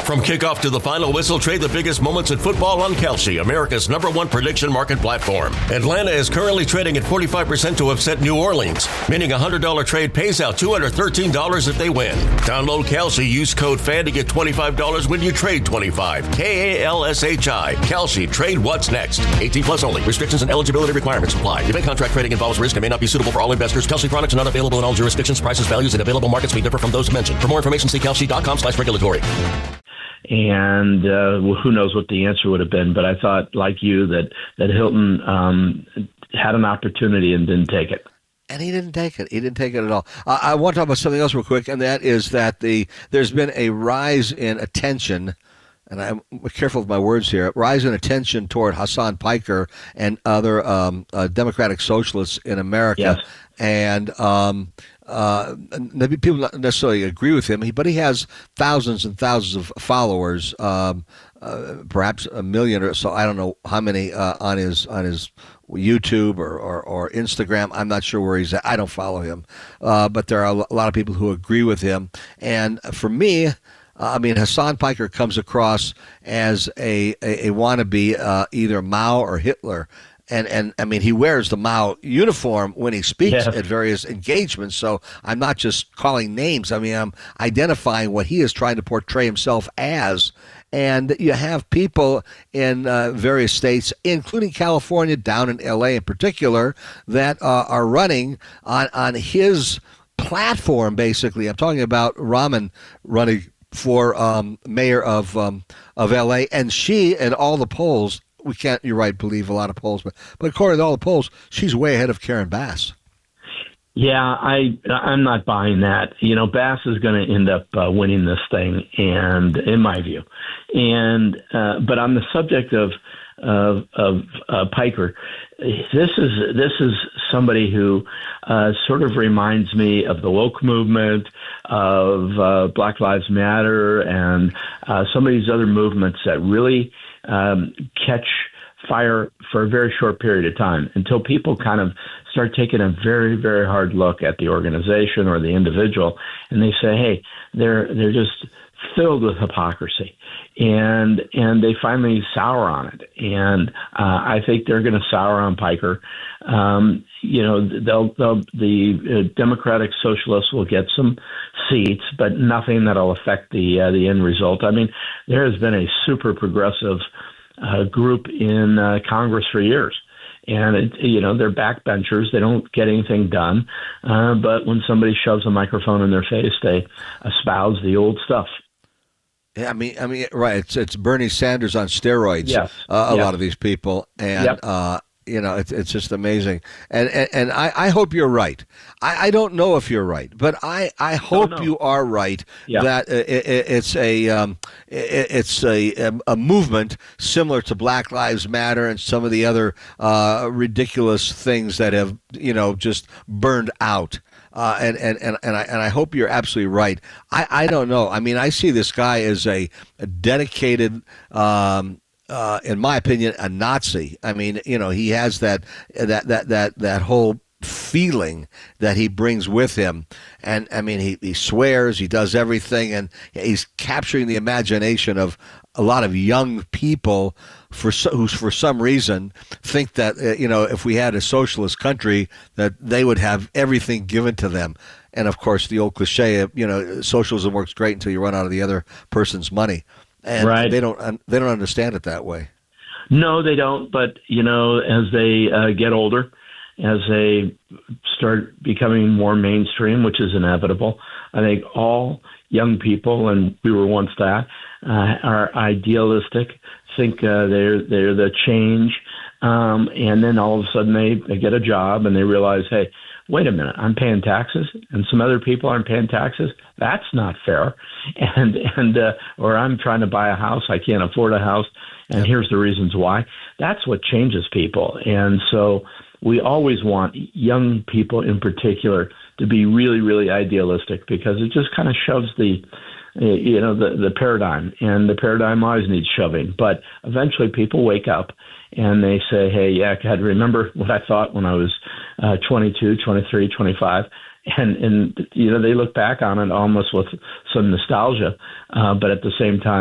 From kickoff to the final whistle, trade the biggest moments in football on Kalshi, America's #1 prediction market platform. Atlanta is currently trading at 45% to upset New Orleans, meaning a $100 trade pays out $213 if they win. Download Kalshi, use code FAN to get $25 when you trade 25. KALSHI. Kalshi, trade what's next. 18 plus only. Restrictions and eligibility requirements apply. Event contract trading involves risk and may not be suitable for all investors. Kalshi products are not available in all jurisdictions. Prices, values, and available markets may differ from those mentioned. For more information, see kalshi.com/regulatory. And who knows what the answer would have been. But I thought, like you, that Hilton had an opportunity and didn't take it. And he didn't take it. He didn't take it at all. I want to talk about something else real quick, and that is that there's been a rise in attention, and I'm careful with my words here, rise in attention toward Hasan Piker and other democratic socialists in America. Yes. And maybe people not necessarily agree with him, but he has thousands and thousands of followers, perhaps a million or so. I don't know how many on his YouTube or Instagram. I'm not sure where he's at. I don't follow him, but there are a lot of people who agree with him. And for me, Hasan Piker comes across as a wannabe either Mao or Hitler. And he wears the Mao uniform when he speaks at various engagements. So I'm not just calling names. I'm identifying what he is trying to portray himself as. And you have people in various states, including California, down in L.A. in particular, that are running on his platform, basically. I'm talking about Rahman running for mayor of L.A., and she, and all the polls, we can't, you're right, believe a lot of polls, but according to all the polls, she's way ahead of Karen Bass. Yeah, I'm not buying that. Bass is going to end up winning this thing, and in my view, but on the subject of Piker, this is somebody who sort of reminds me of the woke movement, of Black Lives Matter, and some of these other movements that really catch fire for a very short period of time until people kind of start taking a very, very hard look at the organization or the individual, and they say, hey, they're just filled with hypocrisy, and they finally sour on it. And I think they're going to sour on Piker. The Democratic Socialists will get some seats, but nothing that'll affect the end result. There has been a super progressive group in Congress for years. And, they're backbenchers. They don't get anything done. But when somebody shoves a microphone in their face, they espouse the old stuff. Yeah, right. It's Bernie Sanders on steroids. Yes. A lot of these people, and it's just amazing. And I hope you're right. I don't know if you're right, but I hope you are right. Yeah. That it's a movement similar to Black Lives Matter and some of the other ridiculous things that have just burned out. And I hope you're absolutely right. I don't know. I see this guy as a dedicated, in my opinion, a Nazi. He has that whole feeling that he brings with him, and he swears, he does everything, and he's capturing the imagination of a lot of young people who for some reason think that if we had a socialist country that they would have everything given to them. And of course the old cliche of socialism works great until you run out of the other person's money, and right. they don't understand it that way. No, they don't. But as they get older, as they start becoming more mainstream, which is inevitable, I think all young people, and we were once that, are idealistic, think they're the change, and then all of a sudden they get a job and they realize, hey, wait a minute, I'm paying taxes and some other people aren't paying taxes. That's not fair. Or I'm trying to buy a house, I can't afford a house, and here's the reasons why. That's what changes people. And so we always want young people in particular to be really, really idealistic, because it just kind of shoves the paradigm, and the paradigm always needs shoving. But eventually people wake up and they say, hey, yeah, God, remember what I thought when I was 22, 23, 25. And they look back on it almost with some nostalgia, but at the same time,